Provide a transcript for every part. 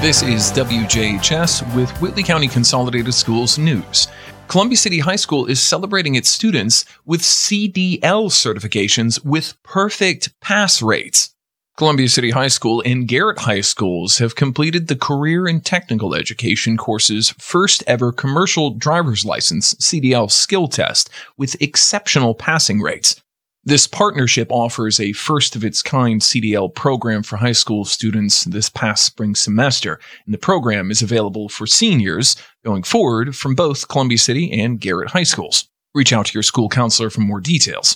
This is WJHS with Whitley County Consolidated Schools News. Columbia City High School is celebrating its students with CDL certifications with perfect pass rates. Columbia City High School and Garrett High Schools have completed the Career and Technical Education course's first ever commercial driver's license CDL skill test with exceptional passing rates. This partnership offers a first-of-its-kind CDL program for high school students this past spring semester, and the program is available for seniors going forward from both Columbia City and Garrett High Schools. Reach out to your school counselor for more details.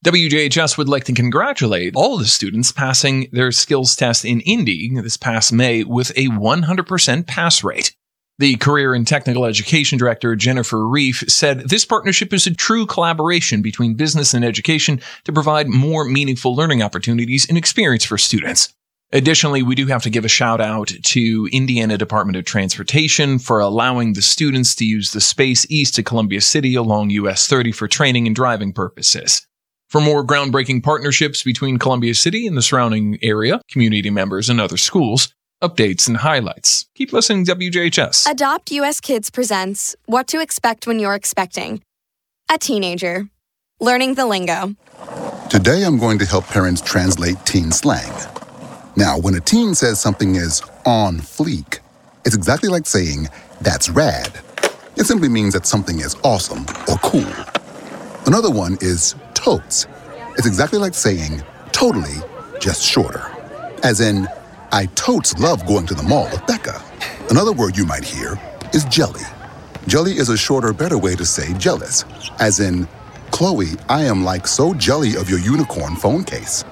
WJHS would like to congratulate all the students passing their skills test in Indy this past May with a 100% pass rate. The Career and Technical Education Director, Jennifer Reef, said this partnership is a true collaboration between business and education to provide more meaningful learning opportunities and experience for students. Additionally, we do have to give a shout out to Indiana Department of Transportation for allowing the students to use the space east of Columbia City along US 30 for training and driving purposes. For more groundbreaking partnerships between Columbia City and the surrounding area, community members, and other schools, updates and highlights, keep listening to WJHS. Adopt US Kids presents What to Expect When You're Expecting. A teenager. Learning the lingo. Today I'm going to help parents translate teen slang. Now, when a teen says something is on fleek, it's exactly like saying, that's rad. It simply means that something is awesome or cool. Another one is totes. It's exactly like saying, totally, just shorter. As in, I totes love going to the mall with Becca. Another word you might hear is jelly. Jelly is a shorter, better way to say jealous. As in, Chloe, I am like so jelly of your unicorn phone case.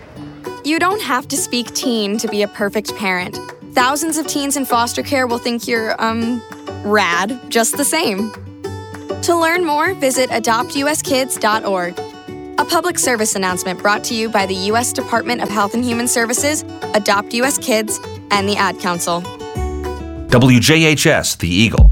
You don't have to speak teen to be a perfect parent. Thousands of teens in foster care will think you're, rad just the same. To learn more, visit adoptuskids.org. A public service announcement brought to you by the U.S. Department of Health and Human Services, Adopt U.S. Kids, and the Ad Council. WJHS, The Eagle.